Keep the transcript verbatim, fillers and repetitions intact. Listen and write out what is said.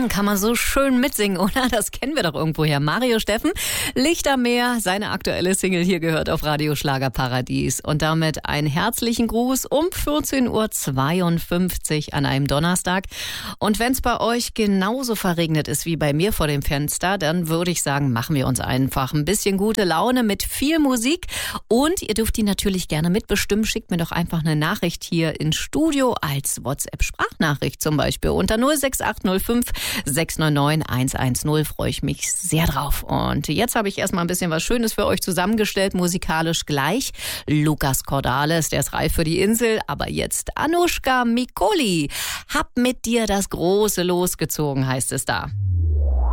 kann man so schön mitsingen, oder? Das kennen wir doch irgendwoher. Mario Steffen, Lichtermeer, seine aktuelle Single hier gehört auf Radio Schlagerparadies. Und damit einen herzlichen Gruß um vierzehn Uhr zweiundfünfzig an einem Donnerstag. Und wenn es bei euch genauso verregnet ist wie bei mir vor dem Fenster, dann würde ich sagen, machen wir uns einfach ein bisschen gute Laune mit viel Musik. Und ihr dürft die natürlich gerne mitbestimmen. Schickt mir doch einfach eine Nachricht hier ins Studio als WhatsApp-Sprachnachricht zum Beispiel unter null sechs acht null fünf sechs neun neun eins eins null. Freue ich mich sehr drauf. Und jetzt habe ich erstmal ein bisschen was Schönes für euch zusammengestellt, musikalisch gleich. Lukas Cordalis, der ist reif für die Insel. Aber jetzt Anushka Mikoli. Hab mit dir das große Los gezogen, heißt es da.